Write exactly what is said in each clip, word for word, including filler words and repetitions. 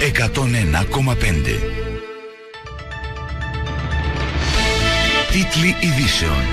εκατόν ένα κόμμα πέντε. Τίτλοι ειδήσεων.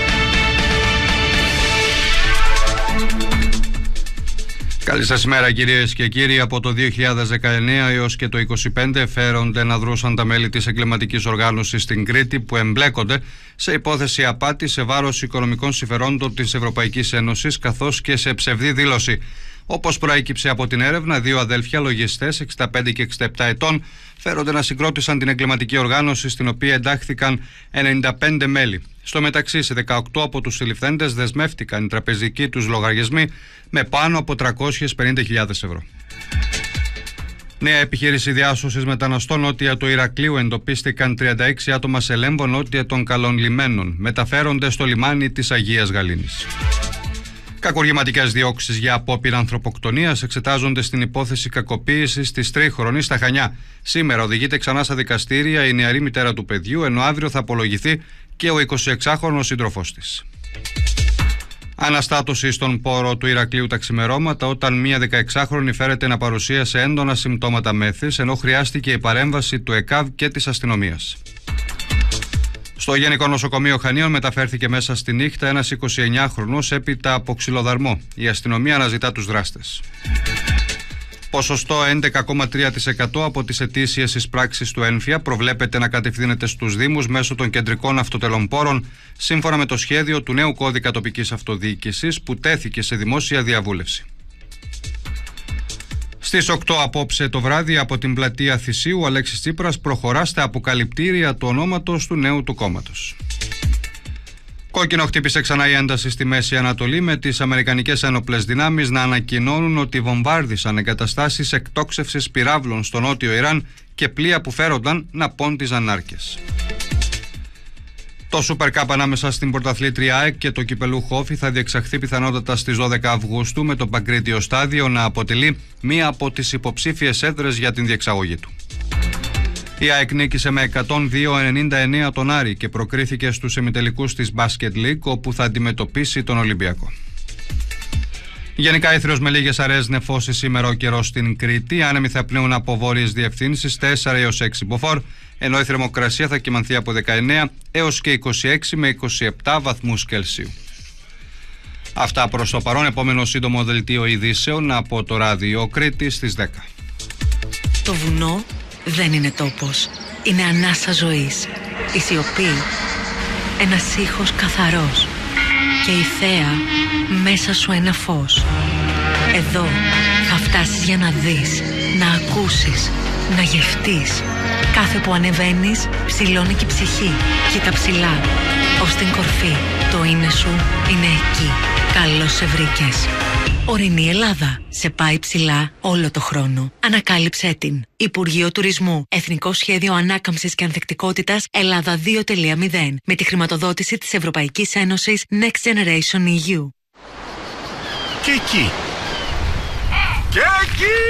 Καλή σας ημέρα κυρίες και κύριοι. Από το δύο χιλιάδες δεκαεννέα έως και το είκοσι πέντε φέρονται να δρούσαν τα μέλη της εγκληματικής οργάνωσης στην Κρήτη που εμπλέκονται σε υπόθεση απάτη σε βάρος οικονομικών συμφερόντων της Ευρωπαϊκής Ένωσης καθώς και σε ψευδή δήλωση. Όπως προέκυψε από την έρευνα, δύο αδέλφια λογιστές εξήντα πέντε και εξήντα επτά ετών φέρονται να συγκρότησαν την εγκληματική οργάνωση στην οποία εντάχθηκαν ενενήντα πέντε μέλη. Στο μεταξύ, σε δεκαοκτώ από τους συλληφθέντες δεσμεύτηκαν οι τραπεζικοί τους λογαριασμοί με πάνω από τριακόσιες πενήντα χιλιάδες ευρώ. Νέα επιχείρηση διάσωσης μεταναστών νότια του Ηρακλείου. Εντοπίστηκαν τριάντα έξι άτομα σε Λέμβο νότια των Καλών Λιμένων. Μεταφέρονται στο λιμάνι της Αγίας Γαλήνης. Κακουργηματικές διώξεις για απόπειρα ανθρωποκτονίας εξετάζονται στην υπόθεση κακοποίησης της τρίχρονης στα Χανιά. Σήμερα οδηγείται ξανά στα δικαστήρια η νεαρή μητέρα του παιδιού, ενώ αύριο θα απολογηθεί και ο εικοσιεξάχρονος σύντροφός της. Αναστάτωση στον πόρο του Ηρακλείου τα ξημερώματα όταν μία δεκαεξάχρονη φέρεται να παρουσίασε έντονα συμπτώματα μέθης, ενώ χρειάστηκε η παρέμβαση του ΕΚΑΒ και της αστυνομίας. Στο Γενικό Νοσοκομείο Χανίων μεταφέρθηκε μέσα στη νύχτα ένας εικοσιεννιάχρονος έπειτα από ξυλοδαρμό. Η αστυνομία αναζητά τους δράστες. Ποσοστό έντεκα κόμμα τρία τοις εκατό από τις ετήσιες εισπράξεις του ΕΝΦΙΑ προβλέπεται να κατευθύνεται στους Δήμους μέσω των κεντρικών αυτοτελεμπόρων, σύμφωνα με το σχέδιο του νέου κώδικα τοπικής αυτοδιοίκησης που τέθηκε σε δημόσια διαβούλευση. Στις οκτώ απόψε το βράδυ από την πλατεία Θησίου, ο Αλέξης Τσίπρας προχωρά στα αποκαλυπτήρια του ονόματος του νέου του κόμματος. Κόκκινο χτύπησε ξανά η ένταση στη Μέση Ανατολή, με τις Αμερικανικές ένοπλες δυνάμεις να ανακοινώνουν ότι βομβάρδισαν εγκαταστάσεις εκτόξευσης πυράβλων στο νότιο Ιράν και πλοία που φέρονταν να πόντιζαν νάρκες. Το Super Cup ανάμεσα στην πρωταθλήτρια ΑΕΚ και το κυπελούχο Όφη θα διεξαχθεί πιθανότατα στις δώδεκα Αυγούστου, με το Παγκρίτιο στάδιο να αποτελεί μία από τις υποψήφιες έδρες για την διεξαγωγή του. Η ΑΕΚ νίκησε με εκατόν δύο ενενήντα εννέα τον Άρη και προκρίθηκε στους ημιτελικούς της Basket League, όπου θα αντιμετωπίσει τον Ολυμπιακό. Γενικά ήθριος με λίγες αραιές νεφώσεις σήμερα ο καιρός στην Κρήτη. Άνεμοι θα πνέουν από βόρειες διευθύνσεις τέσσερα έως έξι μποφόρ, ενώ η θερμοκρασία θα κυμανθεί από δεκαεννέα έως και είκοσι έξι με είκοσι επτά βαθμούς Κελσίου. Αυτά προς το παρόν. Επόμενο σύντομο δελτίο ειδήσεων από το ράδιο Κρήτη στις δέκα. Το βουνό δεν είναι τόπος. Είναι ανάσα ζωής. Η σιωπή, ένας ήχος καθαρός. Και η θέα μέσα σου ένα φως. Εδώ θα φτάσεις για να δεις, να ακούσεις, να γευτείς. Κάθε που ανεβαίνεις ψηλώνει και η ψυχή. Κοίτα ψηλά, ως την κορφή. Το είναι σου είναι εκεί. Καλώς σε βρήκες. Ορεινή Ελλάδα. Σε πάει ψηλά όλο το χρόνο. Ανακάλυψέ την. Υπουργείο Τουρισμού. Εθνικό Σχέδιο Ανάκαμψης και Ανθεκτικότητας Ελλάδα δύο τελεία μηδέν. Με τη χρηματοδότηση της Ευρωπαϊκής Ένωσης Next Generation ι γιου. Και εκεί. Και εκεί.